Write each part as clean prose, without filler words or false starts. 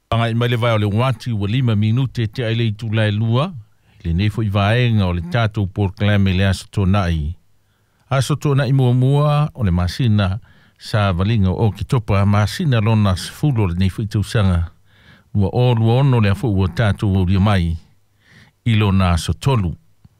Angai mai le vai o le wati ua 5 minute te ai le itulai lua, le nei fo i vaenga o le tātou proclame le aso tonai. Aso tonai mua o le masina sa valinga o ki topa masina lona sfulo le nei fo i tausanga. Lua ono le afu ua tātou o ria mai, ilo na aso tolu.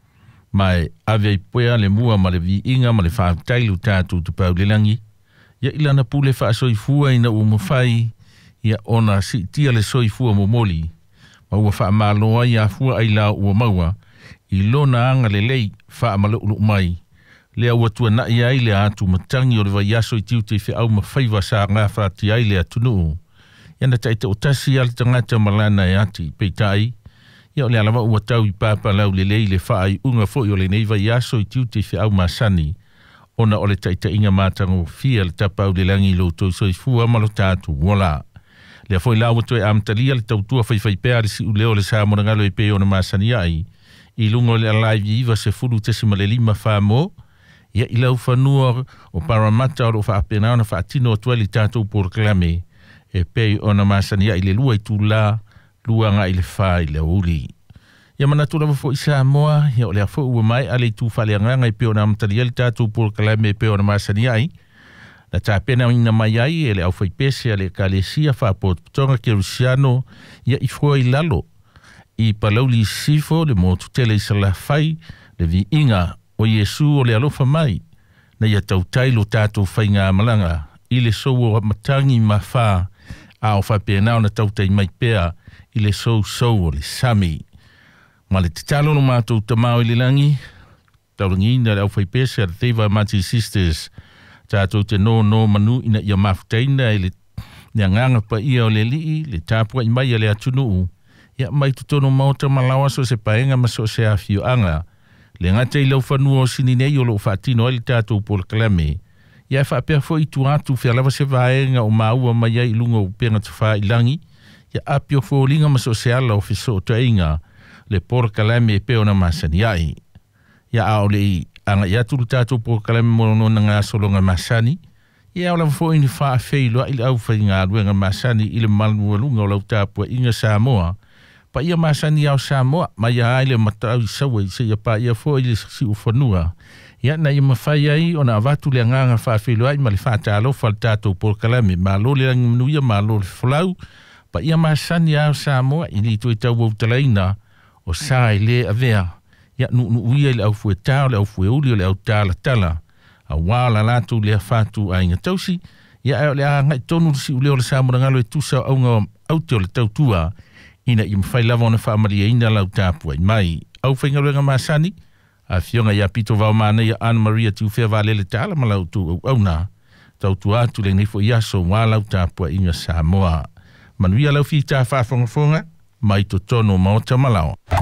Mai ave i poea le mua ma le vi inga ma le whaatailu tātou te pau le langi. Ia ilana pule whaasoi fua ina ua mawhai, ia ona si tia le soi fua momoli. Ma ua wha maloa ia fua ai la ua maua, i lona anga le lei wha malulu mai. Lea ua tua na ia ile atu matangi o le vai aso i tiu te whi au mawhaiva sa ngā whati ai le atunu. Iana taita o tasi al tangata malana e ati peitai. Ia o le alawa ua tau i papa lau le lei le wha ai unga foi o le nei vai aso i tiu te whi au masani. Ona o le taita inga mātango fia le tapau le langi lo toi soi fua malo tātu wala. Lea foi lau toi amtalia le tautua whai pēa le si uleo le sa monangalo e peo na masani ai. I lungo le alaivi iwa se fulu tesima le 5 whamo. Ia i lau whanua o Paramata o whaapena ona whaatino o tuali tātou proclame. E pei ona masani ai le lua i tūla, lua nga i le wha i le uri. Ia manatu lama fo i Samoa, ia o le afo ua mai ale i tū whale anganga i peo na amtalia le tātou proclame e peo na masani ai. Na tāpena ina mai ai e le au whaipese ale kalesia whapotonga Kerusiano ia i fua i lalo. I palauli sifo le mo tutele i salafai le vi inga o Yesu o le alofa mai. Na ia tautailo tātou whainga malanga i le sou o matangi mawha a o whapenao na tautai mai pēa i le sou o le sami. Ma le titalo no mātou tamau i le langi, taurangi na le au whaipese a le Teiva Mati Sisters, tātou te no manu ina ia mafutaina i le nganga pa ia o le lii, le tāpua i mai a le atunuu. Ia mai tutono mauta malawa so se paenga maso se afio anga. Le ngata i lau whanua o sininei o lo whaatino ai le tātou proclame. Ia whapea fo i tu atu whialawa se vaenga o maua mai ai lunga o penga te wha i langi. Ia apio fo linga maso se ala o fiso o tainga le proclame e peo na masani ai. Ia ao le i anga ia tulu tātou proclame mono na ngā solonga masani. Ia ola fo ini wha a wheilua ili au whai ngā ruenga masani ili malua lunga o lau tāpua inga Samoa. Pa ia masani au Samoa, mai ia aile matau i sawa i se ia pa ia fo ili si ufanua. Ia na ia mawhai ai o na avatu le nganga wha a wheilua i ma le whata alofa le tātou proclame. Ma lo le rangi manuia, ma lo le whalau. Pa ia masani au Samoa ili tui tau au talaina o sa i le avea. Ia nu uia le au fue tau, le au fue uli, le au tala tala. A wala latu le fatu a inga tausi. Ia le a ngai tonu si uleo le sa morangalo e tusa au ngā aute o le tautua. Ina i mwhai lava ona whaamaria ina lau tāpua i mai. Au whaingaruenga masani. A fionga ia pito vau mana ia Anna Maria tu whea valele tāla malau tu au na. Tautua atu le nifo iaso wā lau tāpua inga Samoa. Manuia lau fi tā whaafongafonga. Mai to tono maota malao.